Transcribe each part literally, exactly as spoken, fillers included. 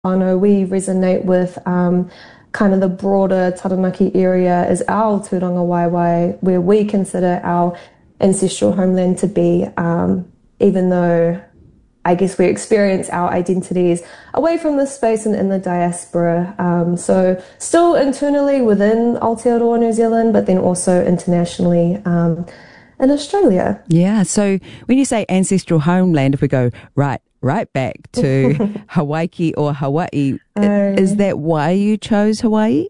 whānau, we resonate with um, kind of the broader Taranaki area as our tūranga waiwai, where we consider our ancestral homeland to be, um, even though I guess we experience our identities away from this space and in the diaspora. Um, so still internally within Aotearoa New Zealand, but then also internationally um, in Australia. Yeah, so when you say ancestral homeland, if we go right right back to Hawaii or Hawaii, um, is that why you chose Hawaii?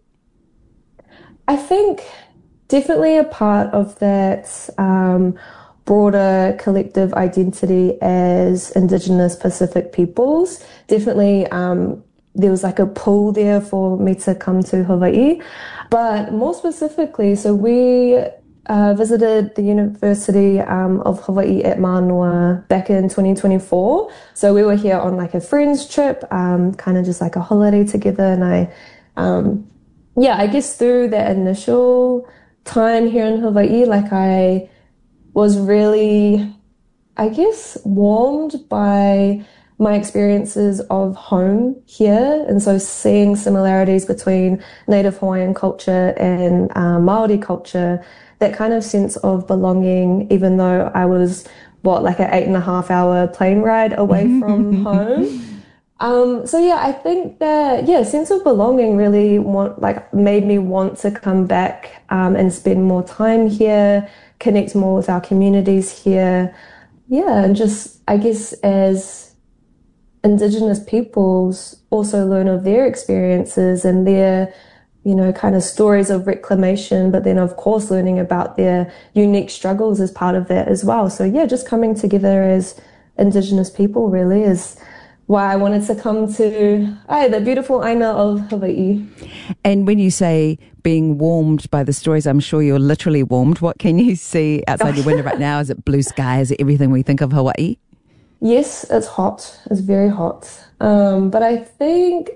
I think definitely a part of that um, broader collective identity as Indigenous Pacific peoples. Definitely um, there was like a pull there for me to come to Hawaii. But more specifically, so we uh, visited the University um, of Hawaii at Manoa back in twenty twenty-four. So we were here on like a friends trip, um, kind of just like a holiday together. And I, um, yeah, I guess through that initial time here in Hawaii, like I was really, I guess, warmed by my experiences of home here. And so seeing similarities between Native Hawaiian culture and uh, Māori culture, that kind of sense of belonging, even though I was, what, like an eight and a half hour plane ride away from home. Um, so yeah, I think that, yeah, sense of belonging really want, like made me want to come back um, and spend more time here, connect more with our communities here. Yeah, and just, I guess, as Indigenous peoples also learn of their experiences and their, you know, kind of stories of reclamation, but then of course learning about their unique struggles as part of that as well. So yeah, just coming together as Indigenous people really is why I wanted to come to oh, the beautiful Aina of Hawaii. And when you say being warmed by the stories, I'm sure you're literally warmed. What can you see outside your window right now? Is it blue sky? Is it everything we think of Hawaii? Yes, it's hot. It's very hot. Um, but I think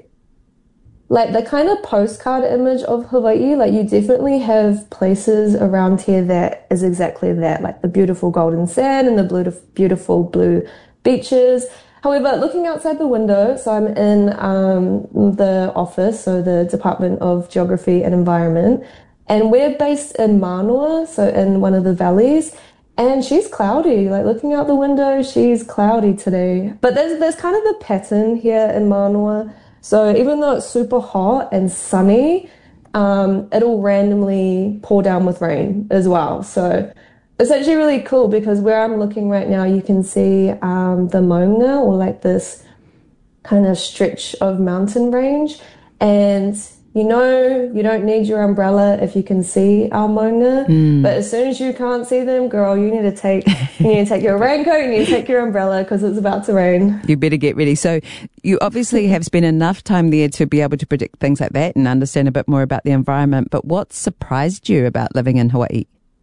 like the kind of postcard image of Hawaii, like you definitely have places around here that is exactly that, like the beautiful golden sand and the beautiful blue beaches. However, looking outside the window, so I'm in um, the office, so the Department of Geography and Environment, and we're based in Manoa, so in one of the valleys, and she's cloudy. Like looking out the window, she's cloudy today. But there's there's kind of the pattern here in Manoa. So even though it's super hot and sunny, um, it'll randomly pour down with rain as well. So it's actually really cool because where I'm looking right now, you can see um, the Maunga, or like this kind of stretch of mountain range. And you know you don't need your umbrella if you can see our Maunga. Mm. But as soon as you can't see them, girl, you need to take you need to take your raincoat, you need to take your umbrella because it's about to rain. You better get ready. So you obviously have spent enough time there to be able to predict things like that and understand a bit more about the environment. But what surprised you about living in Hawaii?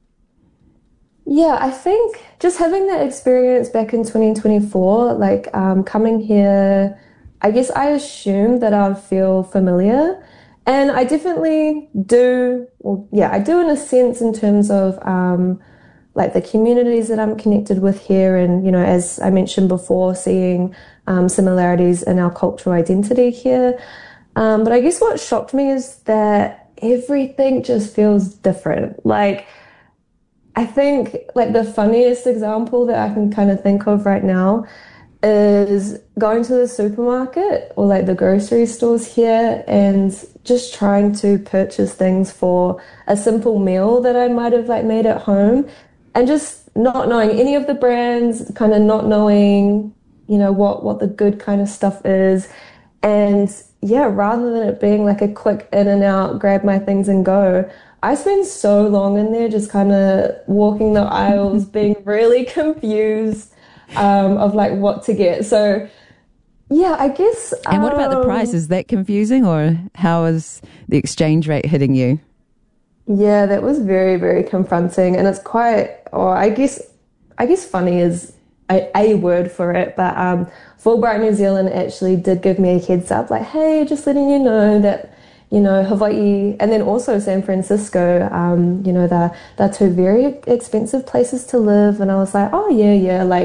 Yeah, I think just having that experience back in twenty twenty-four, like um, coming here, I guess I assumed that I'd feel familiar. And I definitely do, well, yeah, I do in a sense in terms of um, like the communities that I'm connected with here. And, you know, as I mentioned before, seeing um, similarities in our cultural identity here. Um, but I guess what shocked me is that everything just feels different. Like, I think like the funniest example that I can kind of think of right now is going to the supermarket or like the grocery stores here and just trying to purchase things for a simple meal that I might have like made at home and just not knowing any of the brands, kind of not knowing, you know, what, what the good kind of stuff is. And yeah, rather than it being like a quick in and out, grab my things and go, I spent so long in there just kind of walking the aisles, being really confused um, of like what to get. So yeah, I guess. And what about the price? Is that confusing, or how is the exchange rate hitting you? Yeah, that was very, very confronting, and it's quite, or I guess, I guess funny is a, a word for it. But um, Fulbright New Zealand actually did give me a heads up, like, hey, just letting you know that, you know, Hawaii and then also San Francisco, um, you know, they're, they're two very expensive places to live. And I was like, oh, yeah, yeah, like,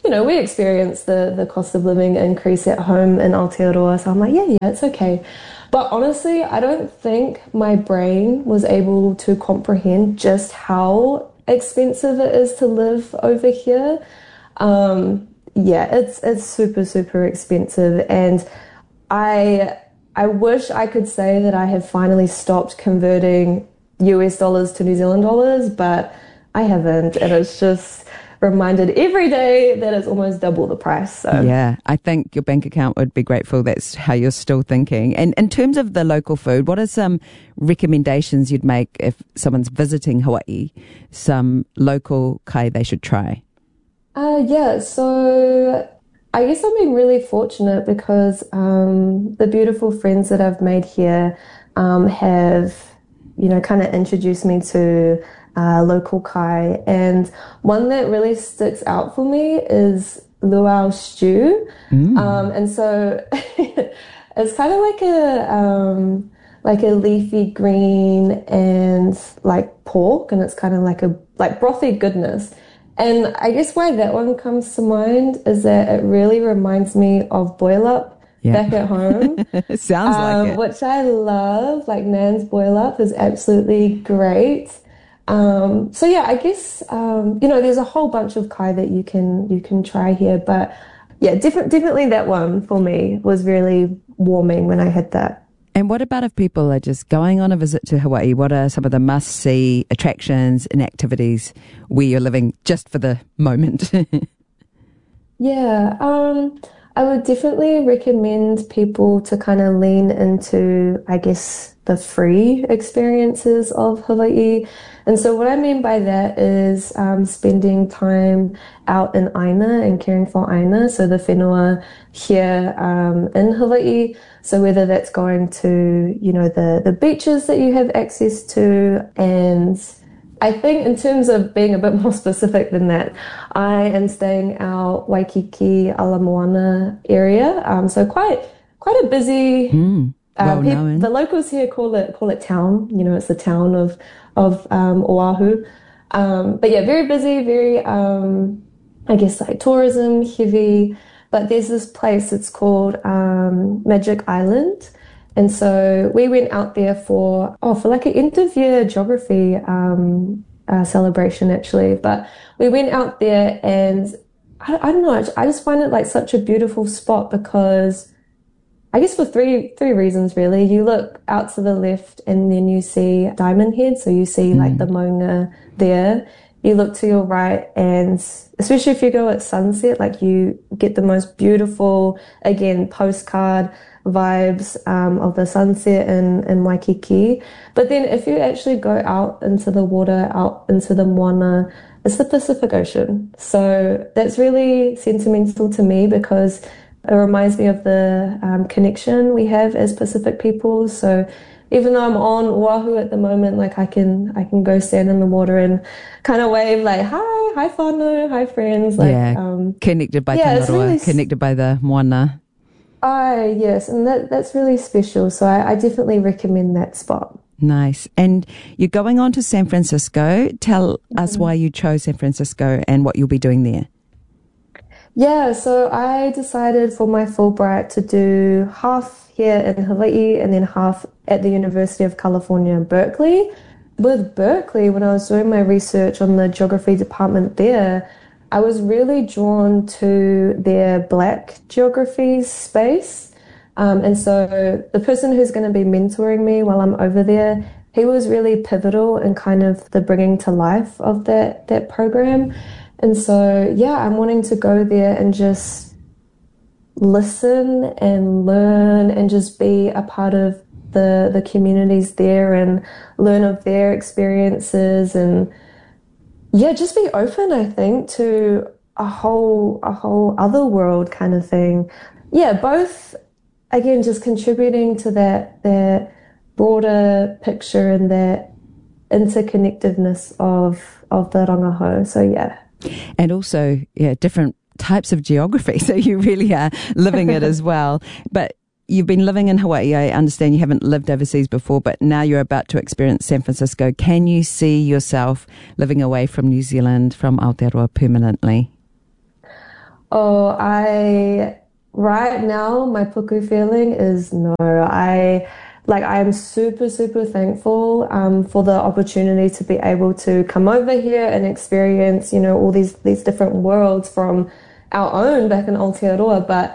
you know, we experienced the, the cost of living increase at home in Aotearoa. So I'm like, yeah, yeah, it's okay. But honestly, I don't think my brain was able to comprehend just how expensive it is to live over here. Um, yeah, it's it's super, super expensive. And I I wish I could say that I have finally stopped converting U S dollars to New Zealand dollars, but I haven't. And it's just reminded every day that it's almost double the price. So. Yeah, I think your bank account would be grateful that's how you're still thinking. And in terms of the local food, what are some recommendations you'd make if someone's visiting Hawaii, some local kai they should try? Uh, yeah, so I guess I've been really fortunate because um, the beautiful friends that I've made here um, have, you know, kind of introduced me to Uh, local kai, and one that really sticks out for me is luau stew. Mm. Um, and so it's kind of like a um, like a leafy green and like pork, and it's kind of like a like brothy goodness. And I guess why that one comes to mind is that it really reminds me of boil up. Yeah. Back at home. Sounds um, like it. Which I love. Like Nan's boil up is absolutely great. Um, so yeah, I guess, um, you know, there's a whole bunch of kai that you can, you can try here, but yeah, definitely, definitely that one for me was really warming when I had that. And what about if people are just going on a visit to Hawaii? What are some of the must-see attractions and activities where you're living just for the moment? yeah, um, I would definitely recommend people to kind of lean into, I guess, the free experiences of Hawaii. And so what I mean by that is um, spending time out in Aina and caring for Aina, so the whenua here um, in Hawaii. So whether that's going to, you know, the, the beaches that you have access to, and I think in terms of being a bit more specific than that, I am staying out Waikiki, Ala Moana area. Um, so quite quite a busy. Mm, well uh, people, the locals here call it call it town. You know, it's the town of of um, Oahu. Um, but yeah, very busy, very um, I guess like tourism heavy. But there's this place. It's called um, Magic Island. And so we went out there for, oh, for like an end of year geography um, uh, celebration, actually. But we went out there and I, I don't know, I just find it like such a beautiful spot because I guess for three three reasons, really. You look out to the left and then you see Diamond Head. So you see mm. like the maunga there. You look to your right and especially if you go at sunset, like you get the most beautiful, again, postcard vibes um, of the sunset in, in Waikiki. But then if you actually go out into the water, out into the moana, it's the Pacific Ocean. So that's really sentimental to me because it reminds me of the um, connection we have as Pacific people. So even though I'm on Oahu at the moment, like I can I can go stand in the water and kind of wave like, hi, hi whānau, hi friends. Like, yeah, um, connected by yeah, Tangaroa, really connected by the moana. Oh, yes, and that that's really special. So I, I definitely recommend that spot. Nice. And you're going on to San Francisco. Tell mm-hmm. us why you chose San Francisco and what you'll be doing there. Yeah, so I decided for my Fulbright to do half here in Hawaii and then half at the University of California in Berkeley. With Berkeley, when I was doing my research on the geography department there, I was really drawn to their Black geography space. Um, and so the person who's going to be mentoring me while I'm over there, he was really pivotal in kind of the bringing to life of that, that program. And so, yeah, I'm wanting to go there and just listen and learn and just be a part of the, the communities there and learn of their experiences and yeah, just be open, I think, to a whole a whole other world kind of thing. Yeah, both, again, just contributing to that, that broader picture and that interconnectedness of, of the rangahau. So, yeah. And also, yeah, different types of geography. So you really are living it as well. But you've been living in Hawaii. I understand you haven't lived overseas before, but now you're about to experience San Francisco. Can you see yourself living away from New Zealand, from Aotearoa permanently? Oh, I right now my puku feeling is no. I like I am super super thankful um, for the opportunity to be able to come over here and experience, you know, all these these different worlds from our own back in Aotearoa. But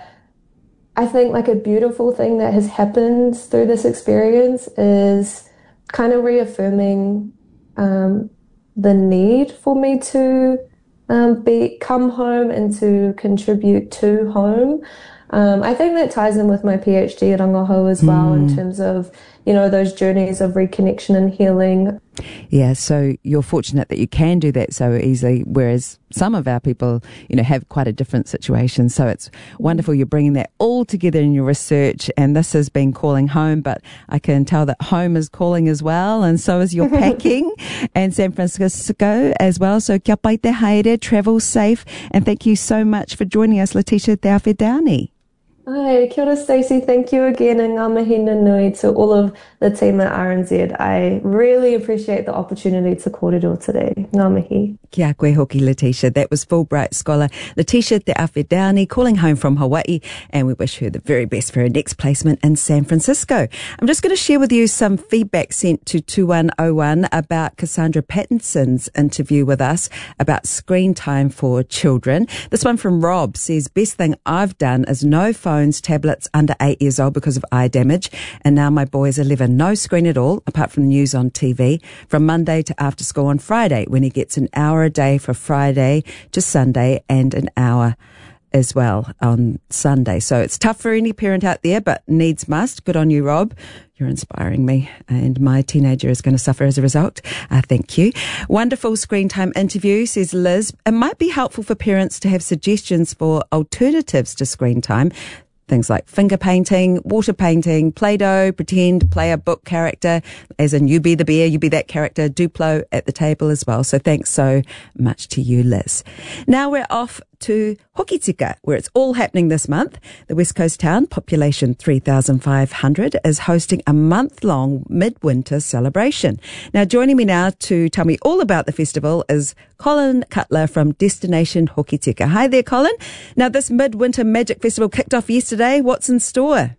I think like a beautiful thing that has happened through this experience is kind of reaffirming um, the need for me to um, be come home and to contribute to home. Um, I think that ties in with my PhD at Rangaho as well, mm. in terms of, you know, those journeys of reconnection and healing. Yeah, so you're fortunate that you can do that so easily, whereas some of our people, you know, have quite a different situation. So it's wonderful you're bringing that all together in your research, and this has been calling home, but I can tell that home is calling as well, and so is your packing and San Francisco as well. So kia pai te haere, travel safe, and thank you so much for joining us, Letitia Te Awhidauni. Hi, kia ora Stacey, thank you again, and ngā mihi nui to all of the team at R N Z. I really appreciate the opportunity to kōrero today. Ngā mihi. Kia koe hoki, Letitia. That was Fulbright scholar Letitia Te Awhidauni calling home from Hawaii, and we wish her the very best for her next placement in San Francisco. I'm just going to share with you some feedback sent to two one oh one about Cassandra Pattinson's interview with us about screen time for children. This one from Rob says, best thing I've done is no phone tablets under eight years old because of eye damage, and now my boy is eleven. No screen at all apart from the news on T V from Monday to after school on Friday, when he gets an hour a day for Friday to Sunday and an hour as well on Sunday. So it's tough for any parent out there, but needs must. Good on you, Rob. You're inspiring me, and my teenager is going to suffer as a result. Uh, thank you. Wonderful screen time interview, says Liz. It might be helpful for parents to have suggestions for alternatives to screen time. Things like finger painting, water painting, Play-Doh, pretend, play a book character, as in you be the bear, you be that character, Duplo at the table as well. So thanks so much to you, Liz. Now we're off to Hokitika, where it's all happening this month. The West Coast town, population three thousand five hundred, is hosting a month-long midwinter celebration. Now, joining me now to tell me all about the festival is Colin Cutler from Destination Hokitika. Hi there, Colin. Now, this Midwinter Magic Festival kicked off yesterday. What's in store?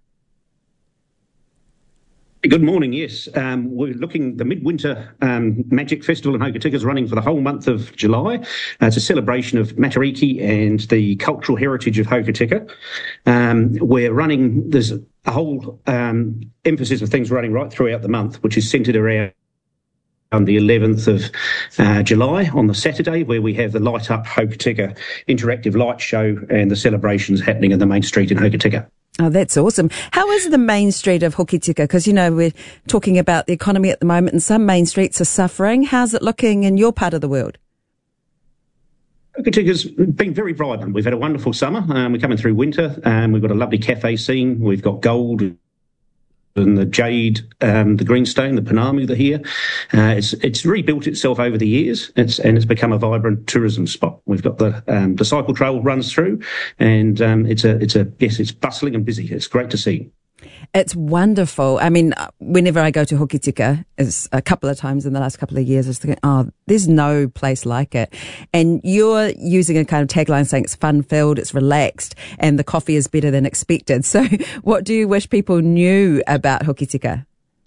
Good morning, yes. Um, we're looking, the Midwinter um, Magic Festival in Hokitika is running for the whole month of July. Uh, it's a celebration of Matariki and the cultural heritage of Hokitika. Um, we're running, there's a whole um, emphasis of things running right throughout the month, which is centred around on the eleventh of uh, July on the Saturday, where we have the Light Up Hokitika interactive light show and the celebrations happening in the main street in Hokitika. Oh, that's awesome. How is the main street of Hokitika? Because, you know, we're talking about the economy at the moment and some main streets are suffering. How's it looking in your part of the world? Hokitika's been very vibrant. We've had a wonderful summer. Um, we're coming through winter. Um, we've got a lovely cafe scene. We've got gold and the jade, um, the greenstone, the panamu that are here. Uh, it's it's rebuilt itself over the years, it's, and it's become a vibrant tourism spot. We've got the um, the cycle trail runs through, and um, it's a it's a yes, it's bustling and busy. It's great to see. It's wonderful. I mean, whenever I go to Hokitika, as a couple of times in the last couple of years, I was thinking, oh, there's no place like it. And you're using a kind of tagline saying it's fun-filled, it's relaxed, and the coffee is better than expected. So what do you wish people knew about Hokitika?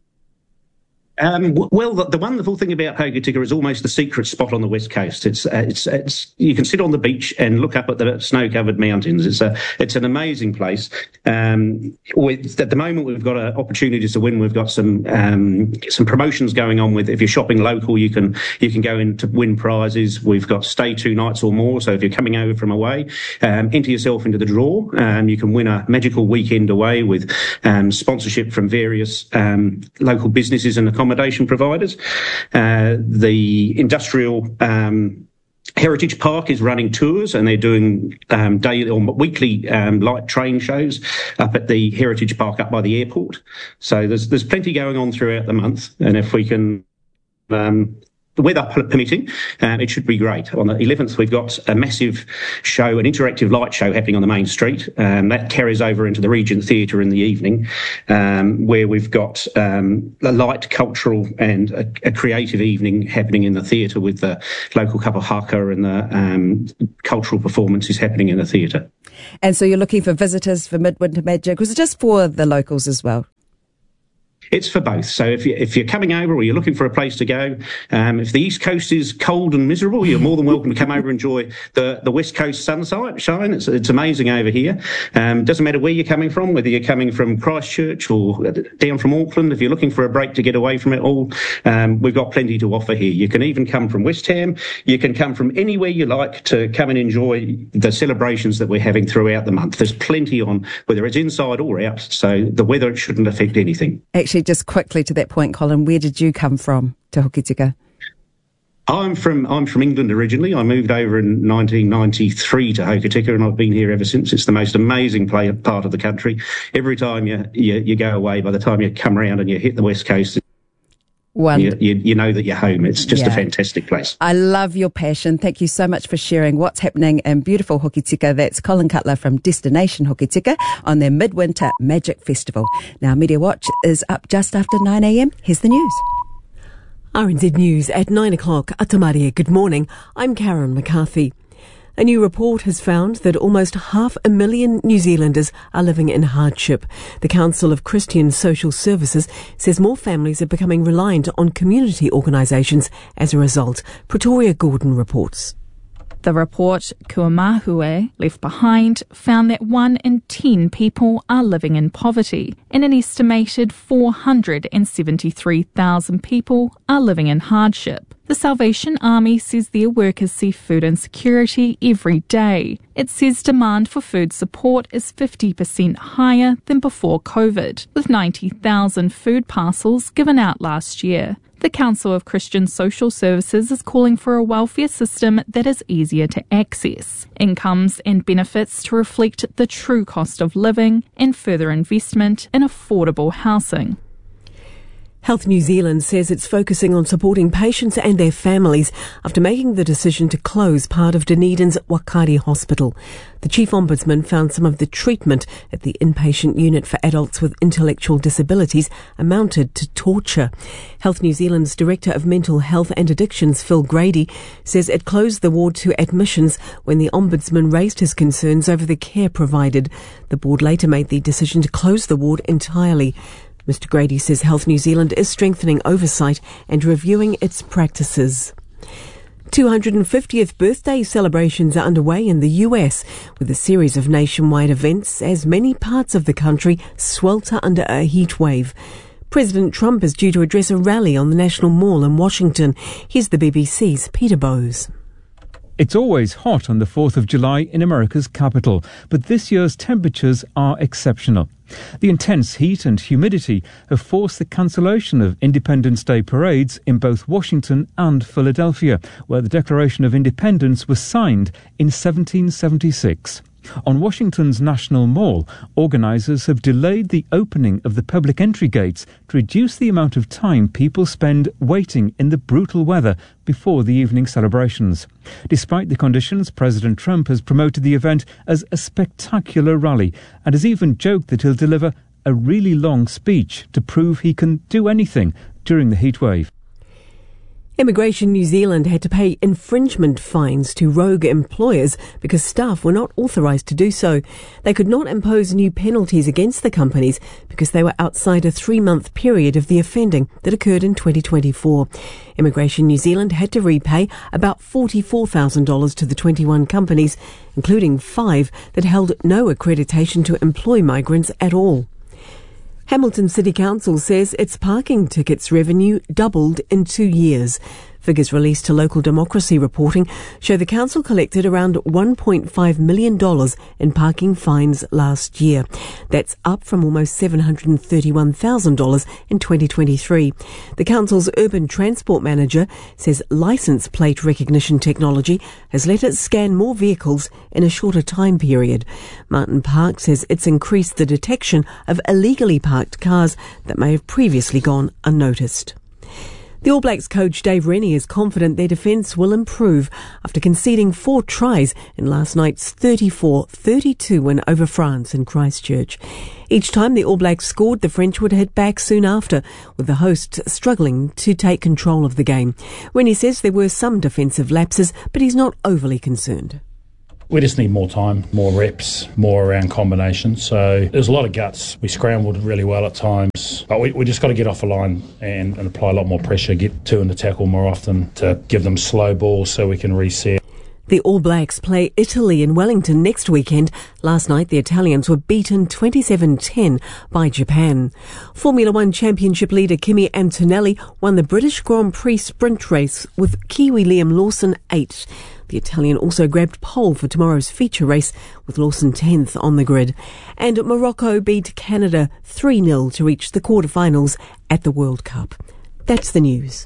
Um, well, the, the wonderful thing about Hokitika is almost the secret spot on the west coast. It's, uh, it's, it's, you can sit on the beach and look up at the snow-covered mountains. It's a, it's an amazing place. Um, with, at the moment, we've got uh, opportunities to win. We've got some, um, some promotions going on with, if you're shopping local, you can, you can go in to win prizes. We've got stay two nights or more. So if you're coming over from away, um, enter yourself into the draw. Um, you can win a magical weekend away with, um, sponsorship from various, um, local businesses and accommodations. Accommodation providers. Uh, the industrial um, Heritage Park is running tours, and they're doing um, daily or weekly um, light train shows up at the Heritage Park up by the airport. So there's there's plenty going on throughout the month, and if we can um, the weather permitting, um, it should be great. On the eleventh, we've got a massive show, an interactive light show happening on the main street. Um, that carries over into the Regent Theatre in the evening, um, where we've got um, a light, cultural and a, a creative evening happening in the theatre with the local cup of haka and the um, cultural performances happening in the theatre. And so you're looking for visitors for Midwinter Magic. Was it just for the locals as well? It's for both. So if, you, if you're coming over or you're looking for a place to go, um, if the East Coast is cold and miserable, you're more than welcome to come over and enjoy the, the West Coast sunshine. Shine. It's, it's amazing over here. Um, doesn't matter where you're coming from, whether you're coming from Christchurch or down from Auckland. If you're looking for a break to get away from it all, um, we've got plenty to offer here. You can even come from West Ham. You can come from anywhere you like to come and enjoy the celebrations that we're having throughout the month. There's plenty on, whether it's inside or out, so the weather shouldn't affect anything. Actually, just quickly to that point, Colin, where did you come from to Hokitika? I'm from I'm from England originally. I moved over in nineteen ninety-three to Hokitika, and I've been here ever since. It's the most amazing play, part of the country. Every time you, you you go away, by the time you come around and you hit the West Coast, One. You, you, you know that you're home. It's just yeah. a fantastic place. I love your passion. Thank you so much for sharing what's happening in beautiful Hokitika. That's Colin Cutler from Destination Hokitika on their Midwinter Magic Festival. Now, Media Watch is up just after nine a.m. Here's the news. R N Z News at nine o'clock. Atamaria, good morning. I'm Karen McCarthy. A new report has found that almost half a million New Zealanders are living in hardship. The Council of Christian Social Services says more families are becoming reliant on community organisations as a result. Pretoria Gordon reports. The report, Kua Mahue Left Behind, found that one in ten people are living in poverty, and an estimated four hundred seventy-three thousand people are living in hardship. The Salvation Army says their workers see food insecurity every day. It says demand for food support is fifty percent higher than before COVID, with ninety thousand food parcels given out last year. The Council of Christian Social Services is calling for a welfare system that is easier to access, incomes and benefits to reflect the true cost of living, and further investment in affordable housing. Health New Zealand says it's focusing on supporting patients and their families after making the decision to close part of Dunedin's Wakari Hospital. The Chief Ombudsman found some of the treatment at the inpatient unit for adults with intellectual disabilities amounted to torture. Health New Zealand's Director of Mental Health and Addictions, Phil Grady, says it closed the ward to admissions when the Ombudsman raised his concerns over the care provided. The board later made the decision to close the ward entirely. Mister Grady says Health New Zealand is strengthening oversight and reviewing its practices. two hundred fiftieth birthday celebrations are underway in the U S, with a series of nationwide events as many parts of the country swelter under a heat wave. President Trump is due to address a rally on the National Mall in Washington. Here's the B B C's Peter Bowes. It's always hot on the fourth of July in America's capital, but this year's temperatures are exceptional. The intense heat and humidity have forced the cancellation of Independence Day parades in both Washington and Philadelphia, where the Declaration of Independence was signed in seventeen seventy-six. On Washington's National Mall, organisers have delayed the opening of the public entry gates to reduce the amount of time people spend waiting in the brutal weather before the evening celebrations. Despite the conditions, President Trump has promoted the event as a spectacular rally and has even joked that he'll deliver a really long speech to prove he can do anything during the heatwave. Immigration New Zealand had to pay infringement fines to rogue employers because staff were not authorised to do so. They could not impose new penalties against the companies because they were outside a three-month period of the offending that occurred in twenty twenty-four. Immigration New Zealand had to repay about forty-four thousand dollars to the twenty-one companies, including five that held no accreditation to employ migrants at all. Hamilton City Council says its parking tickets revenue doubled in two years. Figures released to Local Democracy reporting show the council collected around one point five million dollars in parking fines last year. That's up from almost seven hundred thirty-one thousand dollars in twenty twenty-three. The council's urban transport manager says license plate recognition technology has let it scan more vehicles in a shorter time period. Martin Park says it's increased the detection of illegally parked cars that may have previously gone unnoticed. The All Blacks coach Dave Rennie is confident their defence will improve after conceding four tries in last night's thirty-four thirty-two win over France in Christchurch. Each time the All Blacks scored, the French would hit back soon after, with the hosts struggling to take control of the game. Rennie says there were some defensive lapses, but he's not overly concerned. We just need more time, more reps, more around combinations. So there's a lot of guts. We scrambled really well at times, but we, we just got to get off the line and, and apply a lot more pressure, get two in the tackle more often to give them slow balls so we can reset. The All Blacks play Italy in Wellington next weekend. Last night, the Italians were beaten twenty-seven ten by Japan. Formula One Championship leader Kimi Antonelli won the British Grand Prix sprint race with Kiwi Liam Lawson eighth. The Italian also grabbed pole for tomorrow's feature race, with Lawson tenth on the grid. And Morocco beat Canada three nil to reach the quarterfinals at the World Cup. That's the news.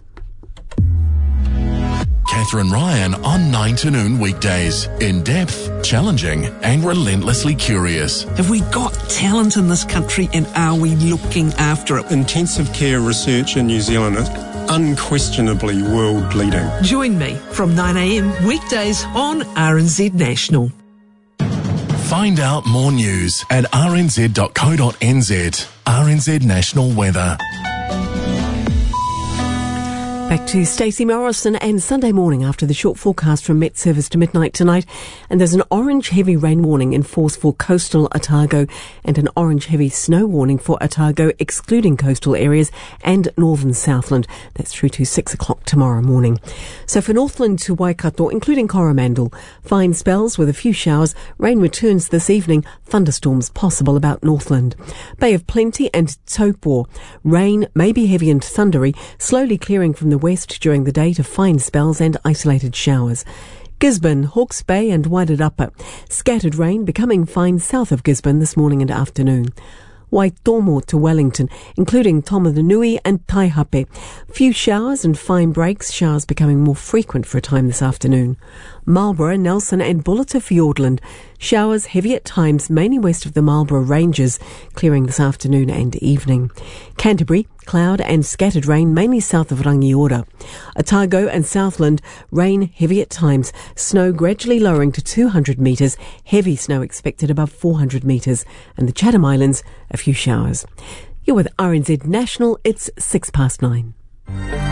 Catherine Ryan on nine to noon weekdays. In-depth, challenging and relentlessly curious. Have we got talent in this country and are we looking after it? Intensive care research in New Zealand is unquestionably world leading. Join me from nine a.m. weekdays on R N Z National. Find out more news at r n z dot co dot n z. R N Z National Weather. Back to Stacey Morrison, and Sunday morning after the short forecast from Met Service to midnight tonight, and there's an orange heavy rain warning in force for coastal Otago and an orange heavy snow warning for Otago, excluding coastal areas and northern Southland. That's through to six o'clock tomorrow morning. So for Northland to Waikato, including Coromandel, fine spells with a few showers. Rain returns this evening. Thunderstorms possible about Northland. Bay of Plenty and Taupo. Rain may be heavy and thundery, slowly clearing from the west during the day to fine spells and isolated showers. Gisborne, Hawke's Bay and Wairarapa. Scattered rain becoming fine south of Gisborne this morning and afternoon. Waitomo to Wellington, including Tomatanui and Taihape. Few showers and fine breaks, showers becoming more frequent for a time this afternoon. Marlborough, Nelson and Buller to Fiordland. Showers heavy at times, mainly west of the Marlborough Ranges, clearing this afternoon and evening. Canterbury, cloud and scattered rain, mainly south of Rangiora. Otago and Southland, rain heavy at times, snow gradually lowering to two hundred metres, heavy snow expected above four hundred metres, and the Chatham Islands, a few showers. You're with R N Z National, it's six past nine.